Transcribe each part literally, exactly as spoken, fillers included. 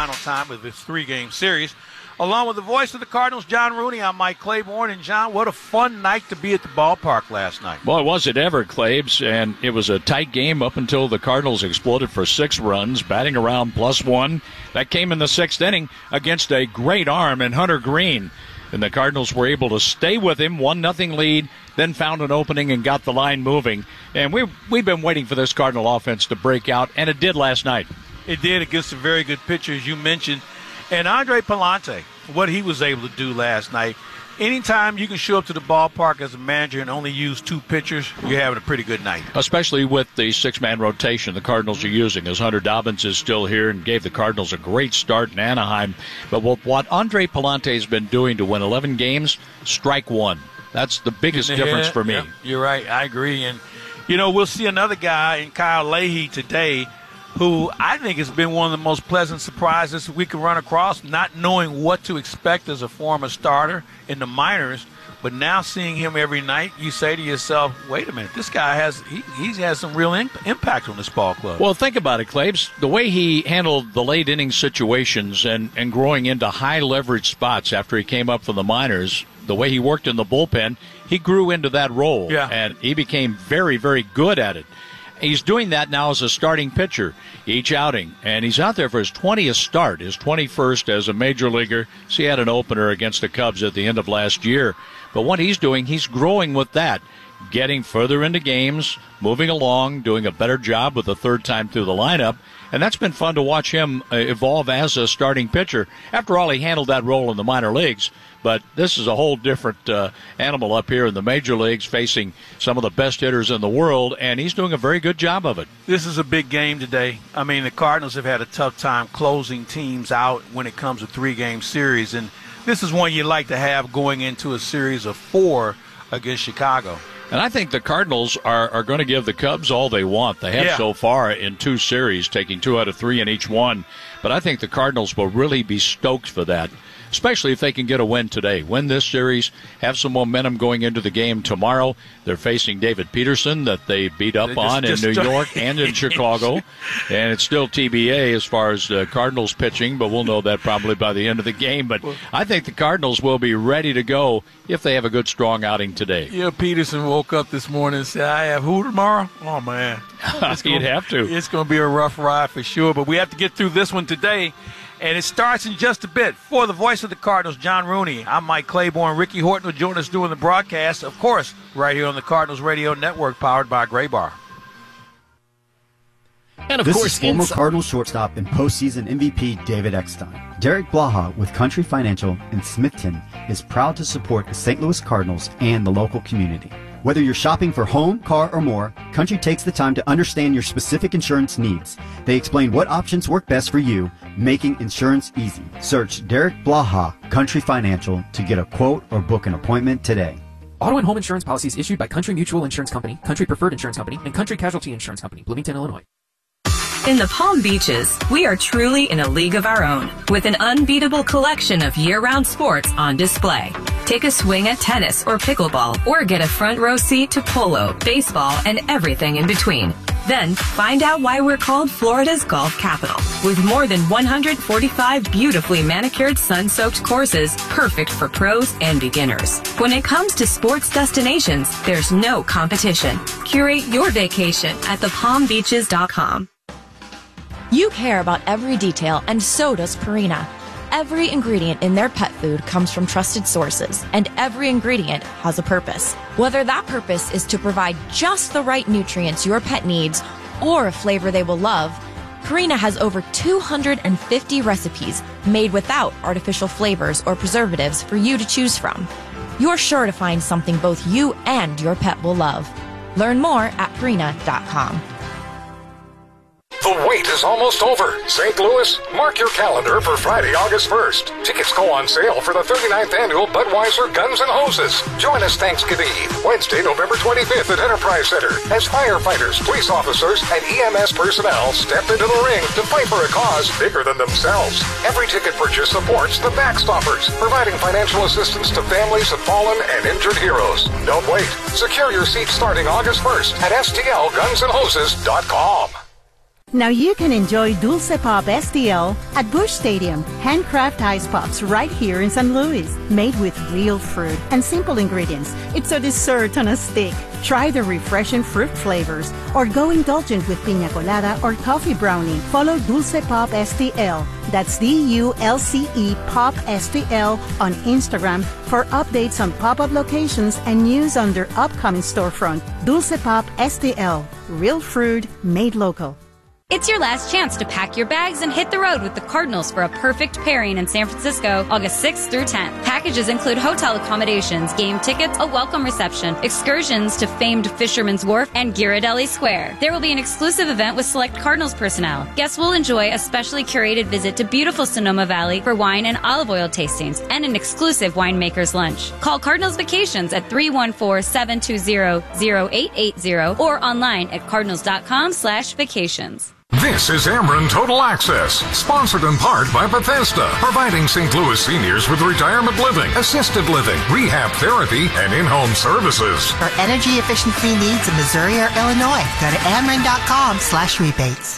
final time of this three-game series. Along with the voice of the Cardinals, John Rooney, I'm Mike Claiborne. And, John, what a fun night to be at the ballpark last night. Boy, was it ever, Claibs. And it was a tight game up until the Cardinals exploded for six runs, batting around plus one. That came in the sixth inning against a great arm in Hunter Green. And the Cardinals were able to stay with him, one nothing lead, then found an opening and got the line moving. And we, we've been waiting for this Cardinal offense to break out, and it did last night. It did against some very good pitchers, you mentioned. And Andre Pallante, what he was able to do last night, anytime you can show up to the ballpark as a manager and only use two pitchers, you're having a pretty good night. Especially with the six-man rotation the Cardinals are using, as Hunter Dobbins is still here and gave the Cardinals a great start in Anaheim. But what Andre Pallante has been doing to win eleven games, strike one. That's the biggest the difference head, for me. Yep, you're right. I agree. And, you know, we'll see another guy in Kyle Leahy today who I think has been one of the most pleasant surprises we can run across, not knowing what to expect as a former starter in the minors. But now seeing him every night, you say to yourself, wait a minute, this guy has he, he's has some real in, impact on this ball club. Well, think about it, Claibs. The way he handled the late inning situations and, and growing into high leverage spots after he came up from the minors, the way he worked in the bullpen, he grew into that role. Yeah. And he became very, very good at it. He's doing that now as a starting pitcher each outing, and he's out there for his twentieth start, his twenty-first as a major leaguer. So he had an opener against the Cubs at the end of last year. But what he's doing, he's growing with that, getting further into games, moving along, doing a better job with the third time through the lineup, and that's been fun to watch him evolve as a starting pitcher. After all, he handled that role in the minor leagues, but this is a whole different uh, animal up here in the major leagues, facing some of the best hitters in the world, and he's doing a very good job of it. This is a big game today. I mean, the Cardinals have had a tough time closing teams out when it comes to three-game series, and this is one you like to have going into a series of four against Chicago. And I think the Cardinals are, are going to give the Cubs all they want. They have yeah. so far in two series, taking two out of three in each one. But I think the Cardinals will really be stoked for that, especially if they can get a win today. Win this series, have some momentum going into the game tomorrow. They're facing David Peterson that they beat up just, on just, in New just, York and in Chicago. And it's still T B A as far as the Cardinals pitching, but we'll know that probably by the end of the game. But I think the Cardinals will be ready to go if they have a good, strong outing today. Yeah, Peterson woke up this morning and said, I have who tomorrow? Oh, man. It's You'd gonna, have to. It's going to be a rough ride for sure, but we have to get through this one today. And it starts in just a bit. For the voice of the Cardinals, John Rooney, I'm Mike Claiborne. Ricky Horton will join us doing the broadcast, of course, right here on the Cardinals Radio Network, powered by Gray Bar. And of this course, is former inside- Cardinals shortstop and postseason M V P David Eckstein. Derek Blaha with Country Financial in Smithton is proud to support the Saint Louis Cardinals and the local community. Whether you're shopping for home, car, or more, Country takes the time to understand your specific insurance needs. They explain what options work best for you, making insurance easy. Search Derek Blaha, Country Financial, to get a quote or book an appointment today. Auto and home insurance policies issued by Country Mutual Insurance Company, Country Preferred Insurance Company, and Country Casualty Insurance Company, Bloomington, Illinois. In the Palm Beaches, we are truly in a league of our own, with an unbeatable collection of year-round sports on display. Take a swing at tennis or pickleball, or get a front row seat to polo, baseball, and everything in between. Then, find out why we're called Florida's golf capital, with more than one hundred forty-five beautifully manicured, sun-soaked courses, perfect for pros and beginners. When it comes to sports destinations, there's no competition. Curate your vacation at the palm beaches dot com. You care about every detail, and so does Purina. Every ingredient in their pet food comes from trusted sources, and every ingredient has a purpose. Whether that purpose is to provide just the right nutrients your pet needs or a flavor they will love, Purina has over two hundred fifty recipes made without artificial flavors or preservatives for you to choose from. You're sure to find something both you and your pet will love. Learn more at Purina dot com. The wait is almost over. Saint Louis, mark your calendar for Friday, August first. Tickets go on sale for the thirty-ninth Annual Budweiser Guns N' Hoses. Join us Thanksgiving Eve, Wednesday, November twenty-fifth at Enterprise Center, as firefighters, police officers, and E M S personnel step into the ring to fight for a cause bigger than themselves. Every ticket purchase supports the Backstoppers, providing financial assistance to families of fallen and injured heroes. Don't wait. Secure your seat starting August first at S T L guns and hoses dot com. Now you can enjoy Dulce Pop S T L at Busch Stadium. Handcraft ice pops right here in Saint Louis. Made with real fruit and simple ingredients. It's a dessert on a stick. Try the refreshing fruit flavors or go indulgent with piña colada or coffee brownie. Follow Dulce Pop S T L. That's D U L C E Pop S T L on Instagram for updates on pop-up locations and news on their upcoming storefront. Dulce Pop S T L. Real fruit made local. It's your last chance to pack your bags and hit the road with the Cardinals for a perfect pairing in San Francisco, August sixth through tenth. Packages include hotel accommodations, game tickets, a welcome reception, excursions to famed Fisherman's Wharf and Ghirardelli Square. There will be an exclusive event with select Cardinals personnel. Guests will enjoy a specially curated visit to beautiful Sonoma Valley for wine and olive oil tastings and an exclusive winemaker's lunch. Call Cardinals Vacations at three one four, seven two zero, zero eight eight zero or online at cardinals.com slash vacations. This is Ameren Total Access, sponsored in part by Bethesda, providing Saint Louis seniors with retirement living, assisted living, rehab therapy, and in-home services. For energy efficiency needs in Missouri or Illinois, go to ameren.com slash rebates.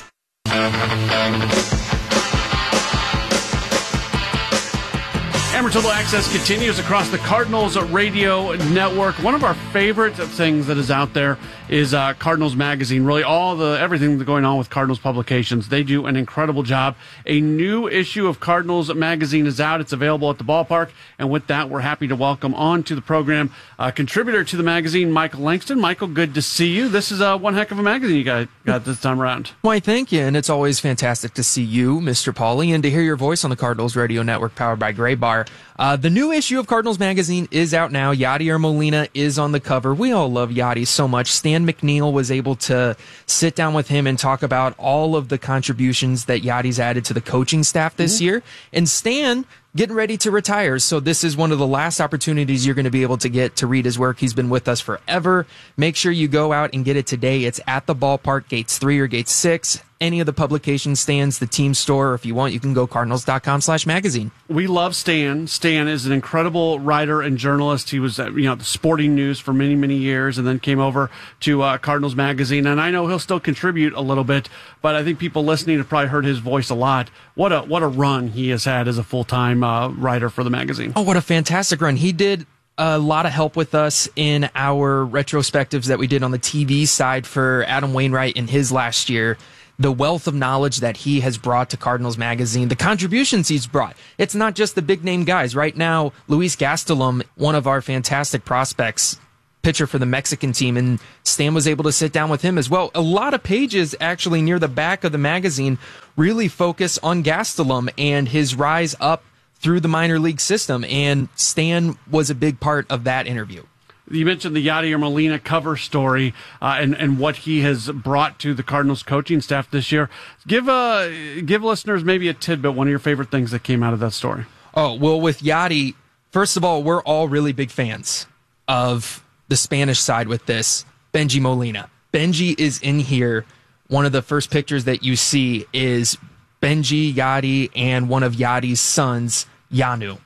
Ameren Total Access continues across the Cardinals Radio Network. One of our favorite things that is out there is uh, Cardinals Magazine. Really, all the everything that's going on with Cardinals publications. They do an incredible job. A new issue of Cardinals Magazine is out. It's available at the ballpark. And with that, we're happy to welcome on to the program uh, contributor to the magazine, Michael Langston. Michael, good to see you. This is uh, one heck of a magazine you got, got this time around. Why, thank you. And it's always fantastic to see you, Mister Pauly, and to hear your voice on the Cardinals Radio Network powered by Gray Bar. Uh, the new issue of Cardinals Magazine is out now. Yadier Molina is on the cover. We all love Yadi so much. Stan McNeil was able to sit down with him and talk about all of the contributions that Yadi's added to the coaching staff this mm-hmm. year. And Stan getting ready to retire. So this is one of the last opportunities you're going to be able to get to read his work. He's been with us forever. Make sure you go out and get it today. It's at the ballpark, gates three or gate six. Any of the publication stands, the team store, or if you want, you can go cardinals.com slash magazine. We love Stan. Stan is an incredible writer and journalist. He was, uh, you know, the Sporting News for many, many years and then came over to uh, Cardinals Magazine. And I know he'll still contribute a little bit, but I think people listening have probably heard his voice a lot. What a what a run he has had as a full-time uh, writer for the magazine. Oh, what a fantastic run. He did a lot of help with us in our retrospectives that we did on the T V side for Adam Wainwright in his last year. The wealth of knowledge that he has brought to Cardinals Magazine, the contributions he's brought. It's not just the big name guys. Right now, Luis Gastelum, one of our fantastic prospects, pitcher for the Mexican team, and Stan was able to sit down with him as well. A lot of pages actually near the back of the magazine really focus on Gastelum and his rise up through the minor league system, and Stan was a big part of that interview. You mentioned the Yadier Molina cover story uh, and, and what he has brought to the Cardinals coaching staff this year. Give uh, give listeners maybe a tidbit, one of your favorite things that came out of that story. Oh, well, with Yadi, first of all, we're all really big fans of the Spanish side with this. Benji Molina. Benji is in here. One of the first pictures that you see is Benji, Yadi, and one of Yadi's sons, Yanu.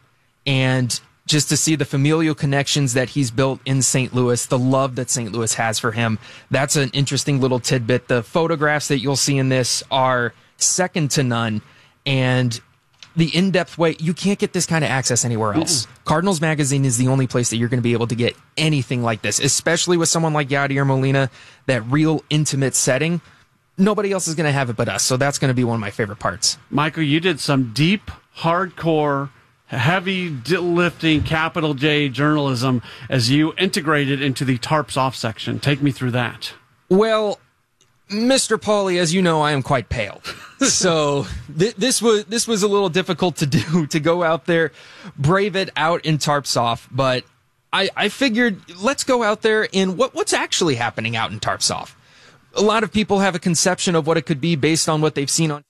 And just to see the familial connections that he's built in Saint Louis, the love that Saint Louis has for him, that's an interesting little tidbit. The photographs that you'll see in this are second to none, and the in-depth way, you can't get this kind of access anywhere else. Mm-mm. Cardinals Magazine is the only place that you're going to be able to get anything like this, especially with someone like Yadier Molina, that real intimate setting. Nobody else is going to have it but us, so that's going to be one of my favorite parts. Michael, you did some deep, hardcore, heavy lifting, capital J journalism as you integrated into the Tarps Off section. Take me through that. Well, Mister Pauly, as you know, I am quite pale. So th- this was this was a little difficult to do, to go out there, brave it out in Tarps Off. But I, I figured, let's go out there in what, what's actually happening out in Tarps Off. A lot of people have a conception of what it could be based on what they've seen on.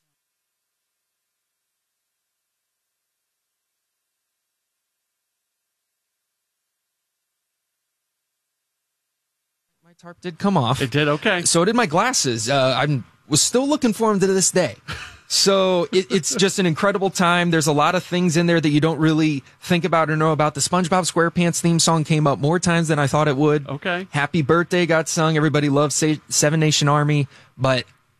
My tarp did come off. It did, okay. So did my glasses. Uh, I was still looking for them to this day. So it, it's just an incredible time. There's a lot of things in there that you don't really think about or know about. The SpongeBob SquarePants theme song came up more times than I thought it would. Okay. Happy Birthday got sung. Everybody loves Seven Nation Army. But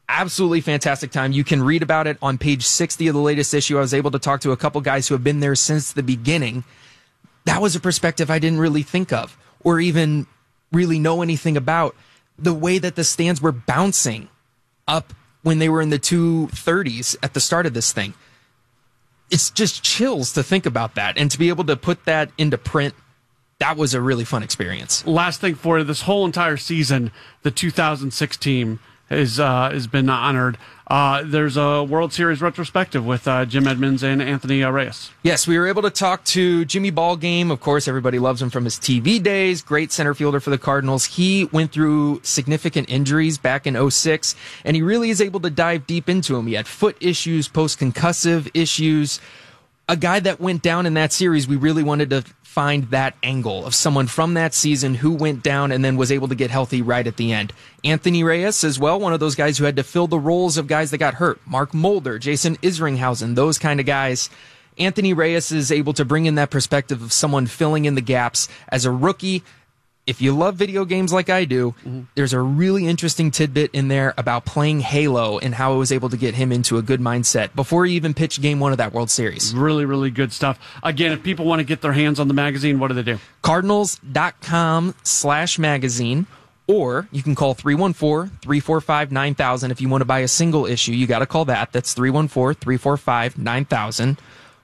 absolutely fantastic time. You can read about it on page sixty of the latest issue. I was able to talk to a couple guys who have been there since the beginning. That was a perspective I didn't really think of or even really know anything about. The way that the stands were bouncing up when they were in the two thirties at the start of this thing. It's just chills to think about that. And to be able to put that into print, that was a really fun experience. Last thing for you, this whole entire season, the two thousand six team is, uh, has been honored. Uh, there's a World Series retrospective with uh, Jim Edmonds and Anthony Reyes. Yes, we were able to talk to Jimmy Ballgame. Of course, everybody loves him from his T V days. Great center fielder for the Cardinals. He went through significant injuries back in oh six, and he really is able to dive deep into them. He had foot issues, post-concussive issues. A guy that went down in that series, we really wanted to find that angle of someone from that season who went down and then was able to get healthy right at the end. Anthony Reyes as well, one of those guys who had to fill the roles of guys that got hurt. Mark Mulder, Jason Isringhausen, those kind of guys. Anthony Reyes is able to bring in that perspective of someone filling in the gaps as a rookie. If you love video games like I do, mm-hmm. there's a really interesting tidbit in there about playing Halo and how it was able to get him into a good mindset before he even pitched game one of that World Series. Really, really good stuff. Again, if people want to get their hands on the magazine, what do they do? Cardinals.com slash magazine, or you can call three one four, three four five, nine thousand. If you want to buy a single issue, you got to call that. That's three one four, three four five, nine thousand.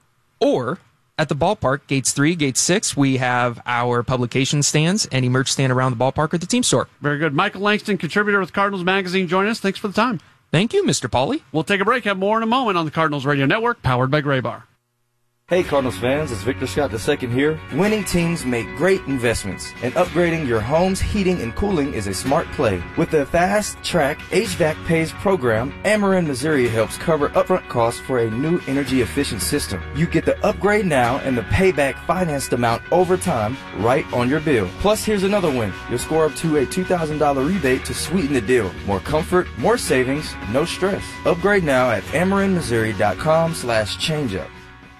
Or at the ballpark, Gates three, Gates six, we have our publication stands, any merch stand around the ballpark or the team store. Very good. Michael Langston, contributor with Cardinals Magazine, join us. Thanks for the time. Thank you, Mister Pauly. We'll take a break. Have more in a moment on the Cardinals Radio Network, powered by Gray Bar. Hey Cardinals fans, it's Victor Scott the second here. Winning teams make great investments, and upgrading your home's heating and cooling is a smart play. With the Fast Track H V A C Pays program, Ameren, Missouri helps cover upfront costs for a new energy-efficient system. You get the upgrade now and the payback financed amount over time right on your bill. Plus, here's another win. You'll score up to a two thousand dollars rebate to sweeten the deal. More comfort, more savings, no stress. Upgrade now at amerenmissouri.com slash changeup.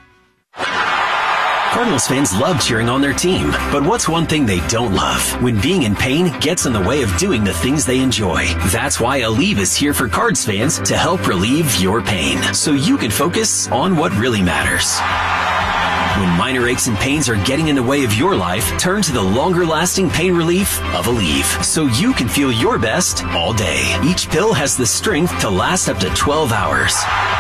Cardinals fans love cheering on their team, but what's one thing they don't love? When being in pain gets in the way of doing the things they enjoy. That's why Aleve is here for Cards fans to help relieve your pain, so you can focus on what really matters. When minor aches and pains are getting in the way of your life, turn to the longer-lasting pain relief of Aleve, so you can feel your best all day. Each pill has the strength to last up to twelve hours.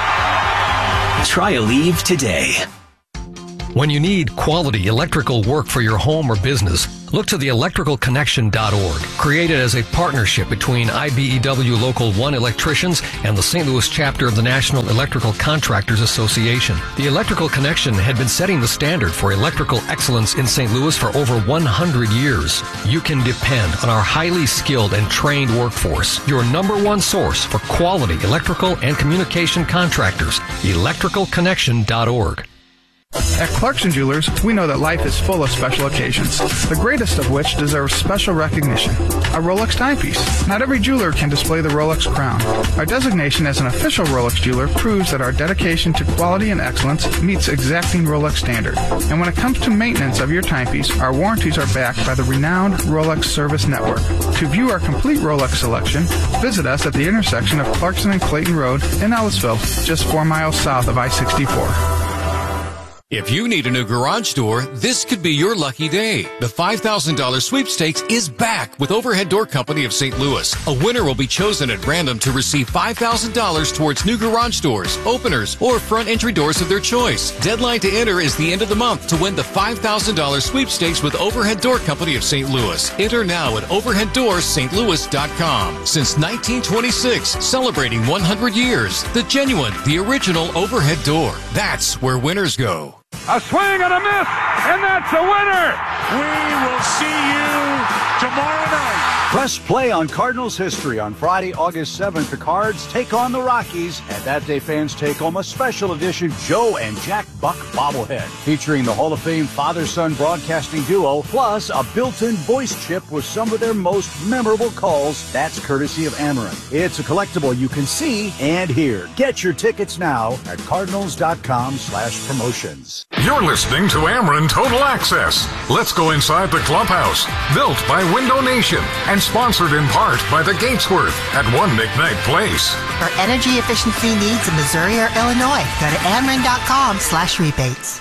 Try Aleve today. When you need quality electrical work for your home or business, look to the electrical connection dot org. Created as a partnership between I B E W Local one electricians and the Saint Louis chapter of the National Electrical Contractors Association. The Electrical Connection had been setting the standard for electrical excellence in Saint Louis for over one hundred years. You can depend on our highly skilled and trained workforce, your number one source for quality electrical and communication contractors. electrical connection dot org. At Clarkson Jewelers, we know that life is full of special occasions, the greatest of which deserves special recognition. A Rolex timepiece. Not every jeweler can display the Rolex crown. Our designation as an official Rolex jeweler proves that our dedication to quality and excellence meets exacting Rolex standard. And when it comes to maintenance of your timepiece, our warranties are backed by the renowned Rolex Service Network. To view our complete Rolex selection, visit us at the intersection of Clarkson and Clayton Road in Ellisville, just four miles south of I sixty-four. If you need a new garage door, this could be your lucky day. The five thousand dollars sweepstakes is back with Overhead Door Company of Saint Louis. A winner will be chosen at random to receive five thousand dollars towards new garage doors, openers, or front entry doors of their choice. Deadline to enter is the end of the month to win the five thousand dollars sweepstakes with Overhead Door Company of Saint Louis. Enter now at overhead doors st louis dot com. Since nineteen twenty-six, celebrating one hundred years. The genuine, the original Overhead Door. That's where winners go. A swing and a miss, and that's a winner! We will see you tomorrow night. Press play on Cardinals history on Friday, August seventh. The Cards take on the Rockies, and that day fans take home a special edition Joe and Jack Buck bobblehead featuring the Hall of Fame father-son broadcasting duo, plus a built-in voice chip with some of their most memorable calls. That's courtesy of Ameren. It's a collectible you can see and hear. Get your tickets now at cardinals dot com slash promotions. You're listening to Ameren Total Access. Let's go inside the clubhouse. Built by Window Nation and sponsored in part by the Gatesworth at One McKnight Place. For energy efficiency needs in Missouri or Illinois, go to Ameren.com slash rebates.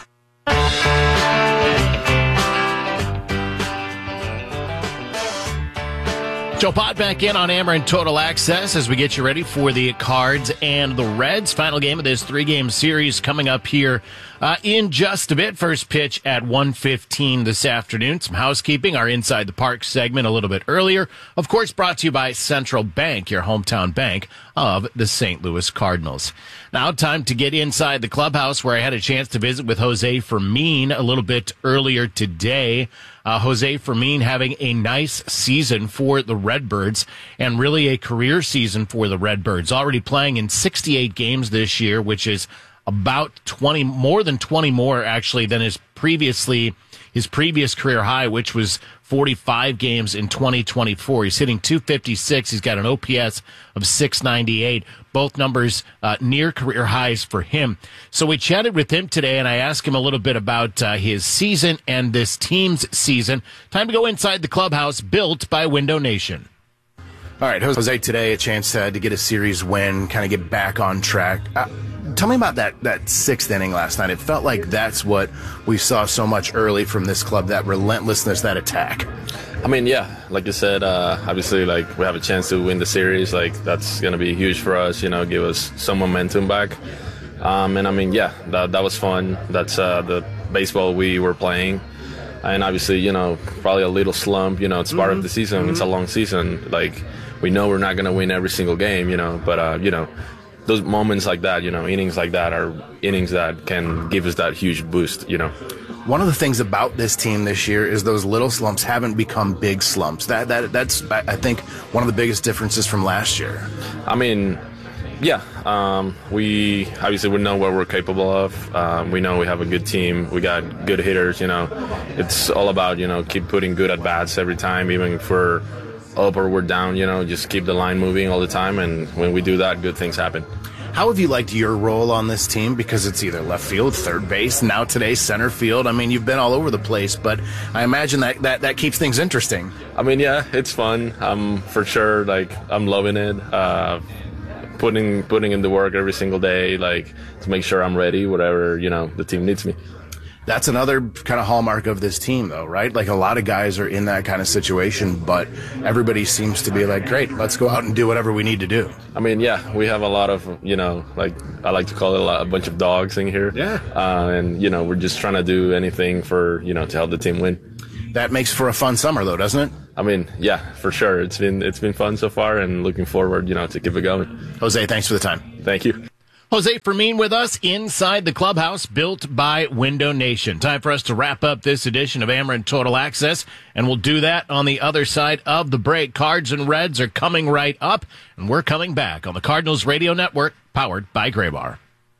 Joe Pot back in on Ameren Total Access as we get you ready for the Cards and the Reds. Final game of this three-game series coming up here uh, in just a bit. First pitch at one fifteen this afternoon. Some housekeeping, our Inside the Park segment a little bit earlier. Of course, brought to you by Central Bank, your hometown bank of the Saint Louis Cardinals. Now, time to get inside the clubhouse where I had a chance to visit with Jose Fermin a little bit earlier today. Uh, Jose Fermin having a nice season for the Redbirds and really a career season for the Redbirds. Already playing in sixty-eight games this year, which is about twenty, more than twenty more actually than his previously, his previous career high, which was forty-five games in twenty twenty-four. He's hitting two fifty-six. He's got an O P S of six ninety-eight. Both numbers uh, near career highs for him. So we chatted with him today, and I asked him a little bit about uh, his season and this team's season. Time to go inside the clubhouse built by Window Nation. All right, Jose, today a chance uh, to get a series win, kind of get back on track. Uh, tell me about that, that sixth inning last night. It felt like that's what we saw so much early from this club, that relentlessness, that attack. I mean, yeah, like you said, uh, obviously, like, we have a chance to win the series. Like, that's going to be huge for us, you know, give us some momentum back. Um, and, I mean, yeah, that, that was fun. That's uh, the baseball we were playing. And, obviously, you know, probably a little slump. You know, it's part mm-hmm. of the season. Mm-hmm. It's a long season. Like, we know we're not going to win every single game, you know, but, uh, you know, those moments like that, you know, innings like that are innings that can give us that huge boost, you know. One of the things about this team this year is those little slumps haven't become big slumps. That that that's I think one of the biggest differences from last year. I mean, yeah, um, we obviously we know what we're capable of. Um, we know we have a good team. We got good hitters. You know, it's all about you know keep putting good at bats every time, even if we're up or we're down. You know, just keep the line moving all the time, and when we do that, good things happen. How have you liked your role on this team? Because it's either left field, third base, now today center field. I mean, you've been all over the place, but I imagine that, that, that keeps things interesting. I mean, yeah, it's fun. I'm for sure, like, I'm loving it. Uh, putting putting in the work every single day, like, to make sure I'm ready, whatever, you know, the team needs me. That's another kind of hallmark of this team, though, right? Like, a lot of guys are in that kind of situation, but everybody seems to be like, great, let's go out and do whatever we need to do. I mean, yeah, we have a lot of, you know, like, I like to call it a, lot, a bunch of dogs in here. Yeah. Uh, and, you know, we're just trying to do anything for, you know, to help the team win. That makes for a fun summer, though, doesn't it? I mean, yeah, for sure. It's been it's been fun so far, and looking forward, you know, to keep it going. Jose, thanks for the time. Thank you. Jose Fermin with us inside the clubhouse built by Window Nation. Time for us to wrap up this edition of Ameren Total Access, and we'll do that on the other side of the break. Cards and Reds are coming right up, and we're coming back on the Cardinals Radio Network, powered by Graybar.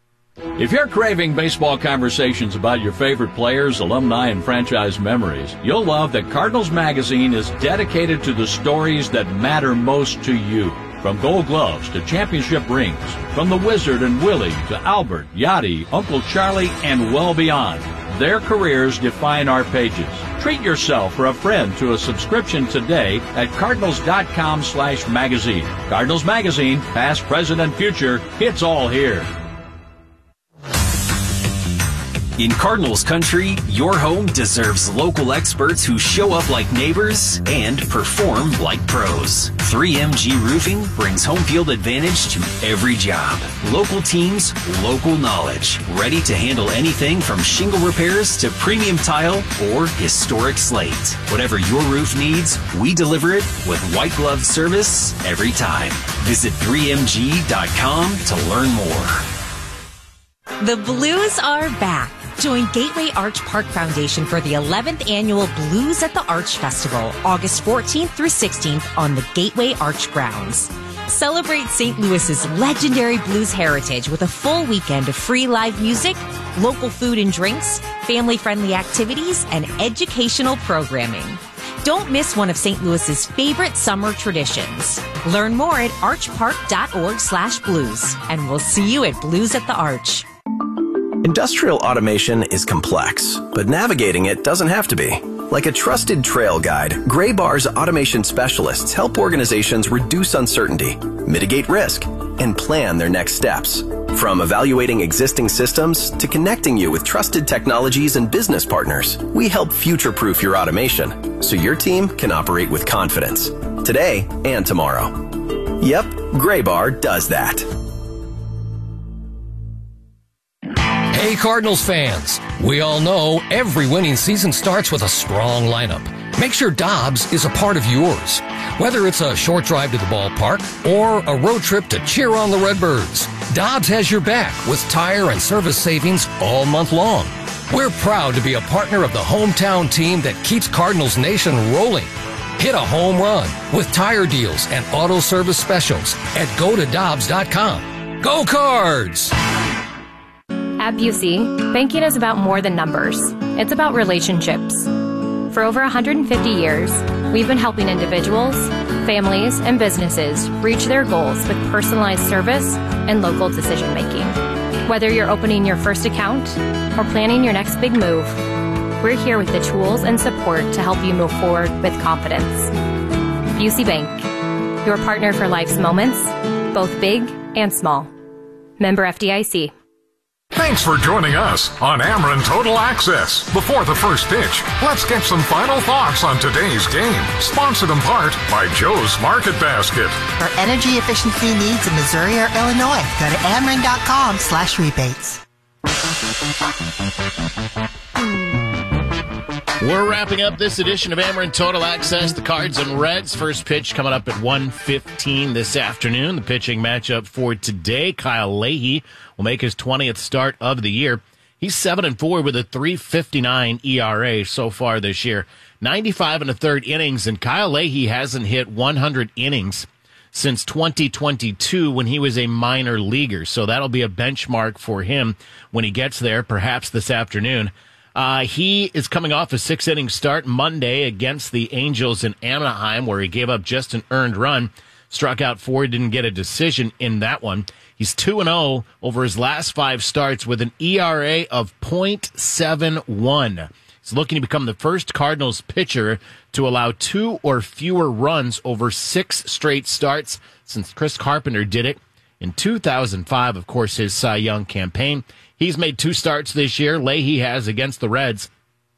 If you're craving baseball conversations about your favorite players, alumni, and franchise memories, you'll love that Cardinals Magazine is dedicated to the stories that matter most to you. From Gold Gloves to championship rings, from the Wizard and Willie to Albert, Yachty, Uncle Charlie, and well beyond. Their careers define our pages. Treat yourself or a friend to a subscription today at cardinals.com slash magazine. Cardinals Magazine, past, present, and future, it's all here. In Cardinals country, your home deserves local experts who show up like neighbors and perform like pros. three M G Roofing brings home field advantage to every job. Local teams, local knowledge. Ready to handle anything from shingle repairs to premium tile or historic slate. Whatever your roof needs, we deliver it with white glove service every time. Visit three M G dot com to learn more. The Blues are back. Join Gateway Arch Park Foundation for the eleventh annual Blues at the Arch Festival, August fourteenth through sixteenth on the Gateway Arch grounds. Celebrate Saint Louis's legendary blues heritage with a full weekend of free live music, local food and drinks, family-friendly activities, and educational programming. Don't miss one of Saint Louis's favorite summer traditions. Learn more at archpark dot org slash blues, and we'll see you at Blues at the Arch. Industrial automation is complex, but navigating it doesn't have to be. Like a trusted trail guide, Graybar's automation specialists help organizations reduce uncertainty, mitigate risk, and plan their next steps. From evaluating existing systems to connecting you with trusted technologies and business partners, we help future-proof your automation so your team can operate with confidence today and tomorrow. Yep, Graybar does that. Hey Cardinals fans, we all know every winning season starts with a strong lineup. Make sure Dobbs is a part of yours. Whether it's a short drive to the ballpark or a road trip to cheer on the Redbirds, Dobbs has your back with tire and service savings all month long. We're proud to be a partner of the hometown team that keeps Cardinals Nation rolling. Hit a home run with tire deals and auto service specials at go to dobbs dot com. Go Cards! At Busey, banking is about more than numbers. It's about relationships. For over one hundred fifty years, we've been helping individuals, families, and businesses reach their goals with personalized service and local decision making. Whether you're opening your first account or planning your next big move, we're here with the tools and support to help you move forward with confidence. Busey Bank, your partner for life's moments, both big and small. Member F D I C. Thanks for joining us on Ameren Total Access. Before the first pitch, let's get some final thoughts on today's game. Sponsored in part by Joe's Market Basket. For energy efficiency needs in Missouri or Illinois, go to ameren dot com slash rebates. We're wrapping up this edition of Ameren Total Access. The Cards and Reds. First pitch coming up at one fifteen this afternoon. The pitching matchup for today, Kyle Leahy will make his twentieth start of the year. He's seven and four with a three fifty-nine E R A so far this year. ninety-five and a third innings, and Kyle Leahy hasn't hit one hundred innings since twenty twenty-two when he was a minor leaguer. So that'll be a benchmark for him when he gets there, perhaps this afternoon. Uh, he is coming off a six-inning start Monday against the Angels in Anaheim, where he gave up just an earned run, struck out four, didn't get a decision in that one. He's two and oh over his last five starts with an E R A of point seven one. He's looking to become the first Cardinals pitcher to allow two or fewer runs over six straight starts since Chris Carpenter did it in two thousand five, of course, his Cy Young campaign. He's made two starts this year. Leahy has against the Reds.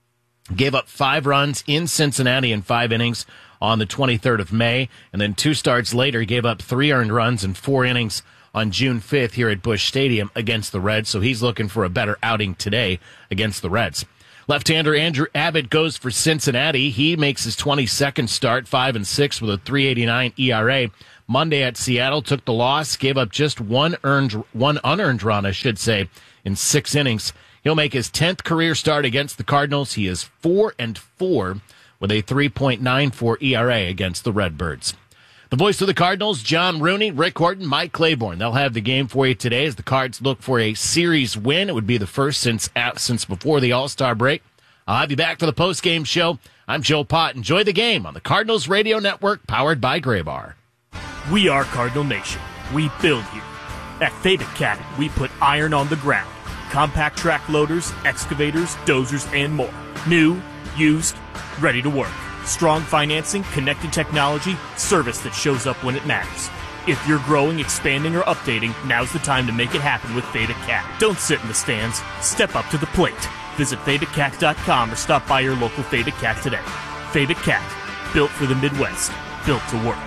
Gave up five runs in Cincinnati in five innings on the twenty-third of May. And then two starts later, gave up three earned runs in four innings on June fifth here at Busch Stadium against the Reds. So he's looking for a better outing today against the Reds. Left-hander Andrew Abbott goes for Cincinnati. He makes his twenty-second start, five and six with a three eighty-nine E R A. Monday at Seattle, took the loss, gave up just one earned, one unearned run, I should say, in six innings. He'll make his tenth career start against the Cardinals. He is four and four with a three point nine four E R A against the Redbirds. The voice of the Cardinals, John Rooney, Rick Horton, Mike Claiborne. They'll have the game for you today as the Cards look for a series win. It would be the first since since before the All-Star break. I'll have you back for the post-game show. I'm Joe Pott. Enjoy the game on the Cardinals Radio Network, powered by Graybar. We are Cardinal Nation. We build here. At Fabit Cat, we put iron on the ground. Compact track loaders, excavators, dozers, and more. New, used, ready to work. Strong financing, connected technology, service that shows up when it matters. If you're growing, expanding, or updating, now's the time to make it happen with Fabit Cat. Don't sit in the stands. Step up to the plate. Visit Fabit Cat dot com or stop by your local Fabit Cat today. Fabit Cat, built for the Midwest, built to work.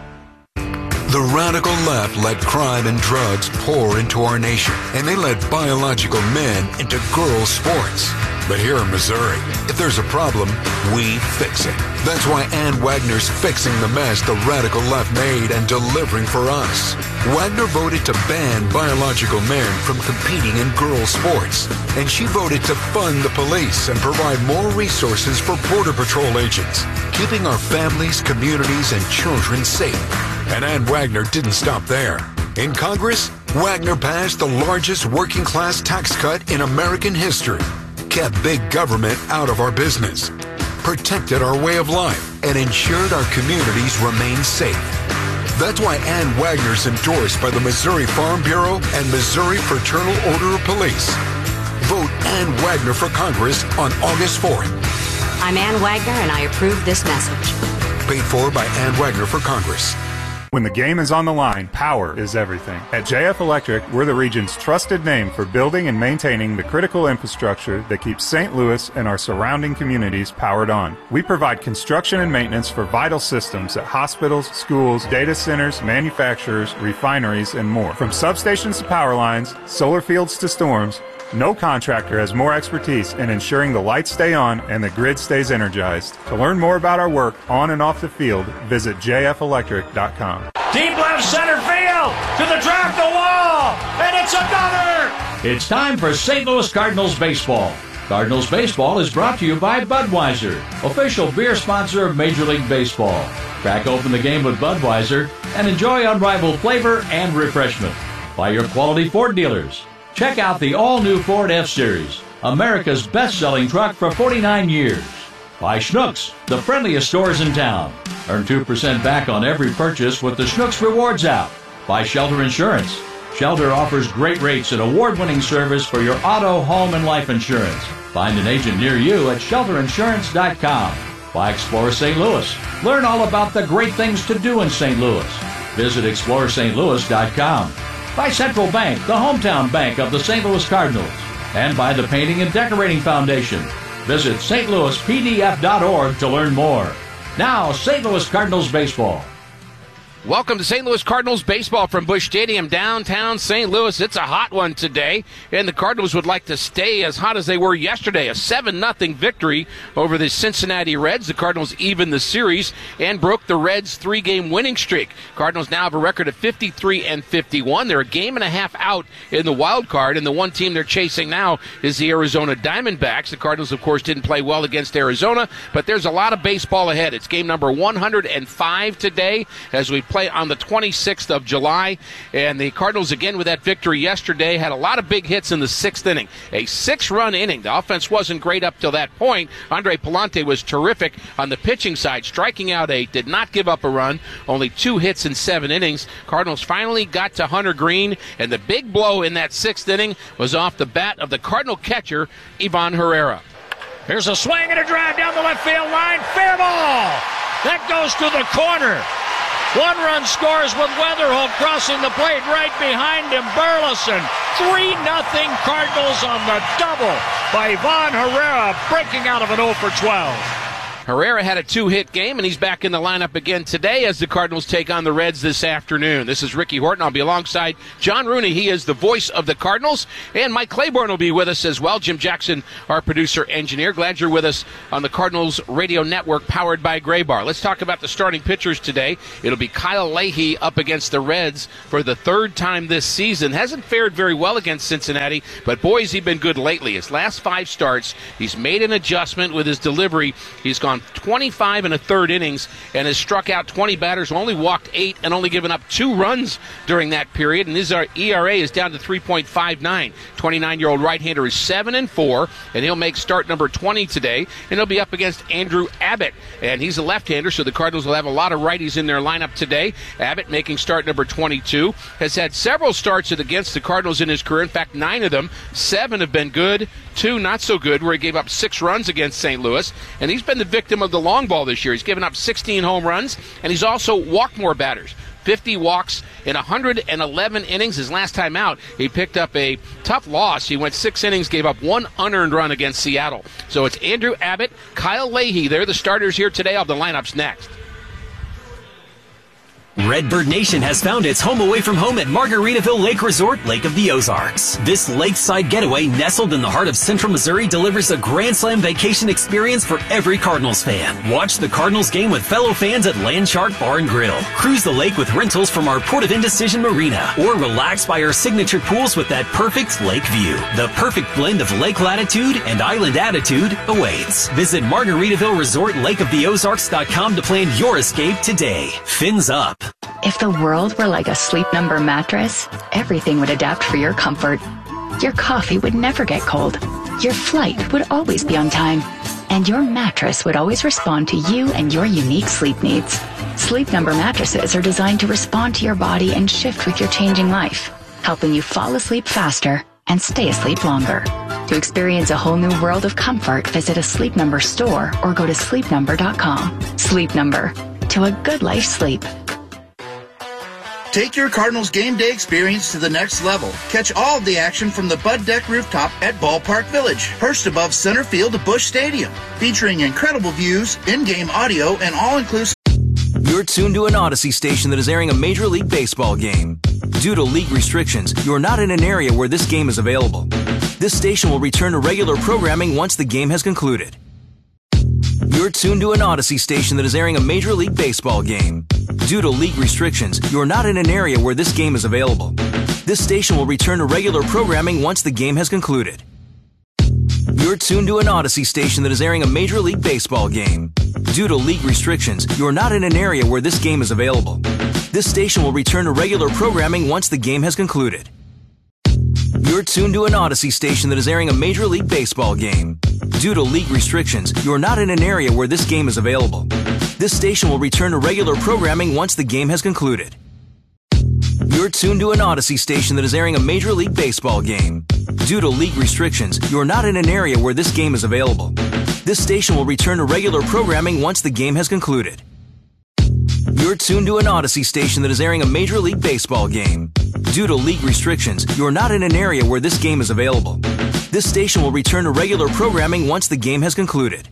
The radical left let crime and drugs pour into our nation, and they let biological men into girls' sports. But here in Missouri, if there's a problem, we fix it. That's why Ann Wagner's fixing the mess the radical left made and delivering for us. Wagner voted to ban biological men from competing in girls' sports, and she voted to fund the police and provide more resources for Border Patrol agents, keeping our families, communities, and children safe. And Ann Wagner didn't stop there. In Congress, Wagner passed the largest working-class tax cut in American history, kept big government out of our business, protected our way of life, and ensured our communities remain safe. That's why Ann Wagner's endorsed by the Missouri Farm Bureau and Missouri Fraternal Order of Police. Vote Ann Wagner for Congress on August fourth. I'm Ann Wagner, and I approve this message. Paid for by Ann Wagner for Congress. When the game is on the line, power is everything. At J F Electric, we're the region's trusted name for building and maintaining the critical infrastructure that keeps Saint Louis and our surrounding communities powered on. We provide construction and maintenance for vital systems at hospitals, schools, data centers, manufacturers, refineries, and more. From substations to power lines, solar fields to storms, no contractor has more expertise in ensuring the lights stay on and the grid stays energized. To learn more about our work on and off the field, visit j f electric dot com. Deep left center field to the track, the wall, and it's another! It's time for Saint Louis Cardinals baseball. Cardinals baseball is brought to you by Budweiser, official beer sponsor of Major League Baseball. Crack open the game with Budweiser and enjoy unrivaled flavor and refreshment. By your quality Ford dealers. Check out the all-new Ford F-Series, America's best-selling truck for forty-nine years. By Schnucks, the friendliest stores in town. Earn two percent back on every purchase with the Schnucks Rewards app. By Shelter Insurance. Shelter offers great rates and award-winning service for your auto, home, and life insurance. Find an agent near you at shelter insurance dot com. By Explore Saint Louis. Learn all about the great things to do in Saint Louis. Visit explore st louis dot com. By Central Bank, the hometown bank of the Saint Louis Cardinals. And by the Painting and Decorating Foundation. Visit st louis p d f dot org to learn more. Now, Saint Louis Cardinals baseball. Welcome to Saint Louis Cardinals baseball from Busch Stadium, downtown Saint Louis. It's a hot one today, and the Cardinals would like to stay as hot as they were yesterday. A seven nothing victory over the Cincinnati Reds. The Cardinals evened the series and broke the Reds' three-game winning streak. Cardinals now have a record of fifty-three and fifty-one. They're a game and a half out in the wild card, and the one team they're chasing now is the Arizona Diamondbacks. The Cardinals, of course, didn't play well against Arizona, but there's a lot of baseball ahead. It's game number one hundred five today as we play on the twenty-sixth of July, and the Cardinals again with that victory yesterday had a lot of big hits in the sixth inning. A six-run inning. The offense wasn't great up till that point. Andre Palante was terrific on the pitching side, striking out eight, did not give up a run, only two hits in seven innings. Cardinals finally got to Hunter Green, and the big blow in that sixth inning was off the bat of the Cardinal catcher, Ivan Herrera. Here's a swing and a drive down the left field line. Fair ball. That goes to the corner. One run scores with Weatherholt crossing the plate right behind him. Burleson. three nothing Cardinals on the double by Ivan Herrera, breaking out of an oh for twelve. Herrera had a two-hit game, and he's back in the lineup again today as the Cardinals take on the Reds this afternoon. This is Ricky Horton. I'll be alongside John Rooney. He is the voice of the Cardinals, and Mike Claiborne will be with us as well. Jim Jackson, our producer-engineer. Glad you're with us on the Cardinals radio network powered by Graybar. Let's talk about the starting pitchers today. It'll be Kyle Leahy up against the Reds for the third time this season. Hasn't fared very well against Cincinnati, but boy, has he been good lately. His last five starts, he's made an adjustment with his delivery. He's gone twenty-five and a third innings and has struck out twenty batters, only walked eight, and only given up two runs during that period. And his E R A is down to three point five nine. twenty-nine-year-old right-hander is seven and four, and he'll make start number twenty today. And he'll be up against Andrew Abbott, and he's a left-hander, so the Cardinals will have a lot of righties in their lineup today. Abbott, making start number twenty-two, has had several starts against the Cardinals in his career. In fact, nine of them, seven have been good, two not so good, where he gave up six runs against Saint Louis. And he's been the victim of the long ball this year. He's given up sixteen home runs, and he's also walked more batters. fifty walks in one hundred eleven innings. His last time out, he picked up a tough loss. He went six innings, gave up one unearned run against Seattle. So it's Andrew Abbott, Kyle Leahy. They're the starters here today. I'll have the lineups next. Redbird Nation has found its home away from home at Margaritaville Lake Resort, Lake of the Ozarks. This lakeside getaway, nestled in the heart of Central Missouri, delivers a Grand Slam vacation experience for every Cardinals fan. Watch the Cardinals game with fellow fans at Landshark Bar and Grill. Cruise the lake with rentals from our Port of Indecision Marina, or relax by our signature pools with that perfect lake view. The perfect blend of lake latitude and island attitude awaits. Visit Margaritaville Resort Lake of the Ozarks dot com to plan your escape today. Fins up. If the world were like a Sleep Number mattress, everything would adapt for your comfort. Your coffee would never get cold. Your flight would always be on time. And your mattress would always respond to you and your unique sleep needs. Sleep Number mattresses are designed to respond to your body and shift with your changing life, helping you fall asleep faster and stay asleep longer. To experience a whole new world of comfort, visit a Sleep Number store or go to sleep number dot com. Sleep Number. To a good life sleep. Take your Cardinals game day experience to the next level. Catch all of the action from the Bud Deck rooftop at Ballpark Village, perched above center field of Busch Stadium, featuring incredible views, in-game audio, and all-inclusive. You're tuned to an Odyssey station that is airing a Major League Baseball game. Due to league restrictions, you are not in an area where this game is available. This station will return to regular programming once the game has concluded. You're tuned to an Odyssey station that is airing a Major League Baseball game. Due to league restrictions, you are not in an area where this game is available. This station will return to regular programming once the game has concluded. You're tuned to an Odyssey station that is airing a Major League Baseball game. Due to league restrictions, you are not in an area where this game is available. This station will return to regular programming once the game has concluded. You're tuned to an Odyssey station that is airing a Major League Baseball game. Due to league restrictions, you are not in an area where this game is available. This station will return to regular programming once the game has concluded. You're tuned to an Odyssey station that is airing a Major League Baseball game. Due to league restrictions, you are not in an area where this game is available. This station will return to regular programming once the game has concluded. You're tuned to an Odyssey station that is airing a Major League Baseball game. Due to league restrictions, you are not in an area where this game is available. This station will return to regular programming once the game has concluded.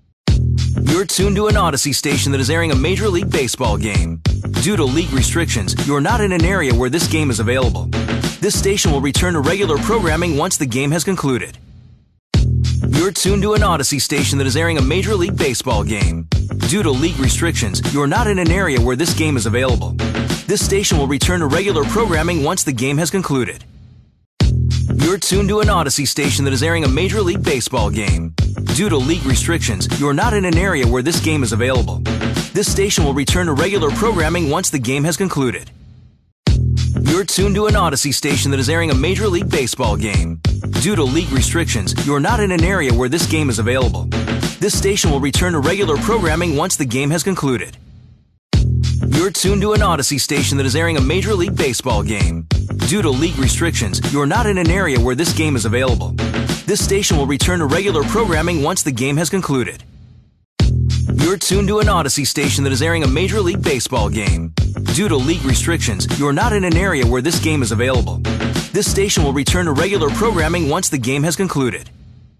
You're tuned to an Odyssey station that is airing a Major League Baseball game. Due to league restrictions, you are not in an area where this game is available. This station will return to regular programming once the game has concluded. You're tuned to an Odyssey station that is airing a Major League Baseball game. Due to league restrictions, you are not in an area where this game is available. This station will return to regular programming once the game has concluded. You're tuned to an Odyssey station that is airing a Major League Baseball game. Due to league restrictions, you are not in an area where this game is available. This station will return to regular programming once the game has concluded. You're tuned to an Odyssey station that is airing a Major League Baseball game. Due to league restrictions, you are not in an area where this game is available. This station will return to regular programming once the game has concluded. You're tuned to an Odyssey station that is airing a Major League Baseball game. Due to league restrictions, you are not in an area where this game is available. This station will return to regular programming once the game has concluded. You're tuned to an Odyssey station that is airing a Major League Baseball game. Due to league restrictions, you are not in an area where this game is available. This station will return to regular programming once the game has concluded.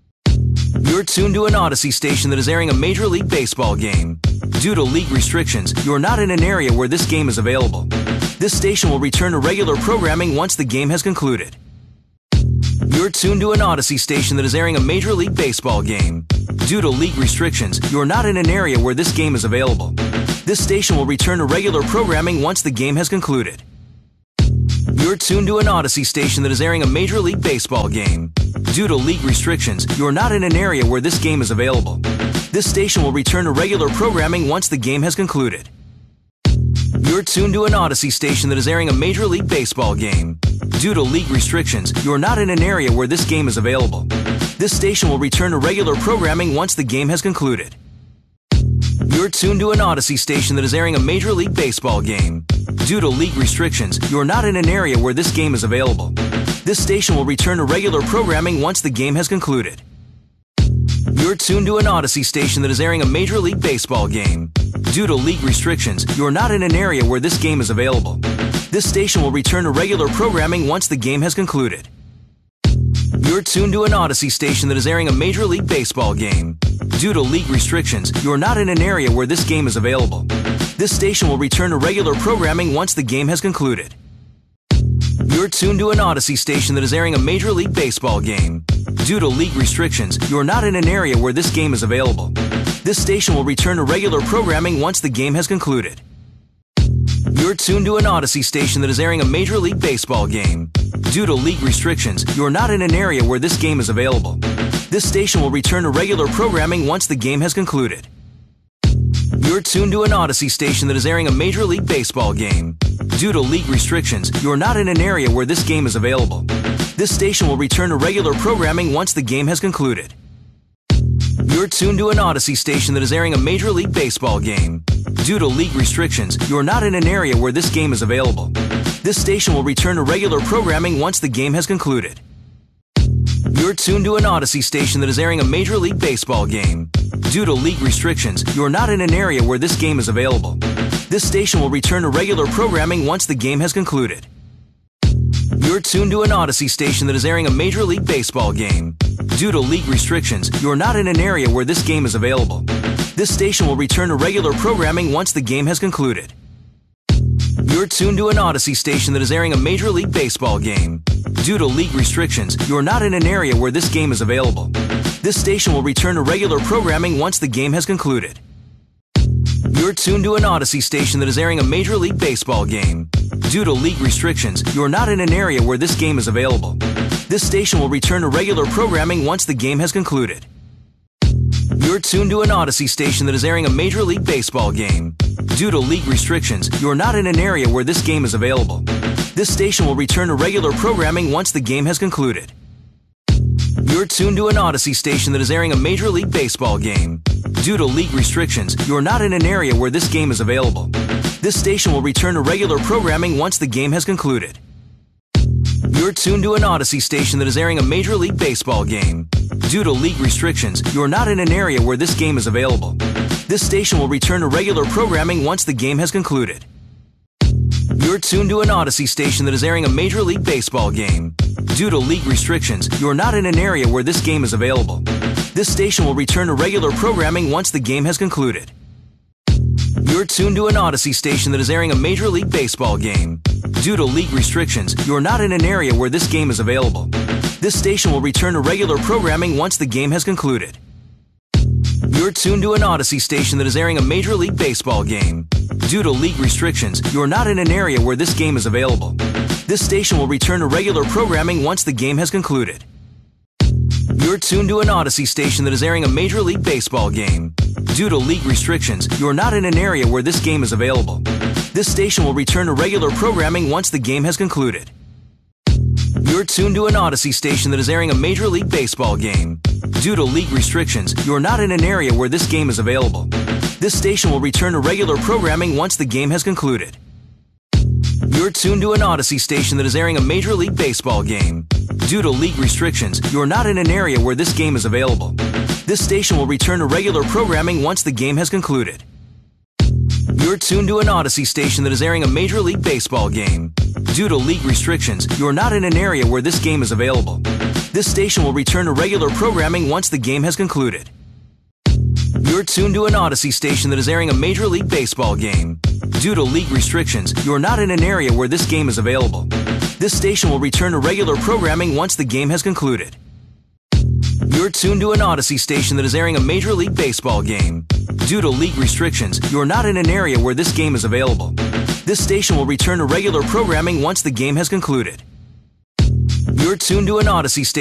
You're tuned to an Odyssey station that is airing a Major League Baseball game. Due to league restrictions, you are not in an area where this game is available. This station will return to regular programming once the game has concluded. You're tuned to an Odyssey station that is airing a Major League Baseball game. Due to league restrictions, you are not in an area where this game is available. This station will return to regular programming once the game has concluded. You're tuned to an Odyssey station that is airing a Major League Baseball game. Due to league restrictions, you are not in an area where this game is available. This station will return to regular programming once the game has concluded. You're tuned to an Odyssey station that is airing a Major League Baseball game. Due to league restrictions, you are not in an area where this game is available. This station will return to regular programming once the game has concluded. You're tuned to an Odyssey station that is airing a Major League Baseball game. Due to league restrictions, you are not in an area where this game is available. This station will return to regular programming once the game has concluded. You're tuned to an Odyssey station that is airing a Major League Baseball game. Due to league restrictions, you are not in an area where this game is available. This station will return to regular programming once the game has concluded. You're tuned to an Odyssey station that is airing a Major League Baseball game. Due to league restrictions, you are not in an area where this game is available. This station will return to regular programming once the game has concluded. You're tuned to an Odyssey station that is airing a Major League Baseball game. Due to league restrictions, you are not in an area where this game is available. This station will return to regular programming once the game has concluded. You're tuned to an Odyssey station that is airing a Major League Baseball game. Due to league restrictions, you are not in an area where this game is available. This station will return to regular programming once the game has concluded. You're tuned to an Odyssey station that is airing a Major League Baseball game. Due to league restrictions, you are not in an area where this game is available. This station will return to regular programming once the game has concluded. You're tuned to an Odyssey station that is airing a Major League Baseball game. Due to league restrictions, you are not in an area where this game is available. This station will return to regular programming once the game has concluded. You're tuned to an Odyssey station that is airing a Major League Baseball game. Due to league restrictions, you're not in an area where this game is available. This station will return to regular programming once the game has concluded. You're tuned to an Odyssey station that is airing a Major League Baseball game. Due to league restrictions, you're not in an area where this game is available. This station will return to regular programming once the game has concluded. You're tuned to an Odyssey station that is airing a Major League Baseball game. Due to league restrictions, you're not in an area where this game is available. This station will return to regular programming once the game has concluded. You're tuned to an Odyssey station that is airing a Major League Baseball game. Due to league restrictions, you're not in an area where this game is available. This station will return to regular programming once the game has concluded. You're tuned to an Odyssey station that is airing a Major League Baseball game. Due to league restrictions, you're not in an area where this game is available. This station will return to regular programming once the game has concluded. You're tuned to an Odyssey station that is airing a Major League Baseball game. Due to league restrictions, you're not in an area where this game is available. This station will return to regular programming once the game has concluded. You're tuned to an Odyssey station that is airing a Major League Baseball game. Due to league restrictions, you're not in an area where this game is available. This station will return to regular programming once the game has concluded. You're tuned to an Odyssey station that is airing a Major League Baseball game. Due to league restrictions, you're not in an area where this game is available. This station will return to regular programming once the game has concluded. You're tuned to an Odyssey station that is airing a Major League Baseball game. Due to league restrictions, you're not in an area where this game is available. This station will return to regular programming once the game has concluded. You're tuned to an Odyssey station that is airing a Major League Baseball game. Due to league restrictions, you're not in an area where this game is available. This station will return to regular programming once the game has concluded. You're tuned to an Odyssey station that is airing a Major League Baseball game. Due to league restrictions, you're not in an area where this game is available. This station will return to regular programming once the game has concluded. You're tuned to an Odyssey station that is airing a Major League Baseball game. Due to league restrictions, you're not in an area where this game is available. This station will return to regular programming once the game has concluded. You're tuned to an Odyssey station that is airing a Major League Baseball game. Due to league restrictions, you're not in an area where this game is available. This station will return to regular programming once the game has concluded. You're tuned to an Odyssey station that is airing a Major League Baseball game. Due to league restrictions, you're not in an area where this game is available. This station will return to regular programming once the game has concluded. You're tuned to an Odyssey station that is airing a Major League Baseball game. Due to league restrictions, you're not in an area where this game is available. This station will return to regular programming once the game has concluded. You're tuned to an Odyssey station that is airing a Major League Baseball game. Due to league restrictions, you're not in an area where this game is available. This station will return to regular programming once the game has concluded. You're tuned to an Odyssey station.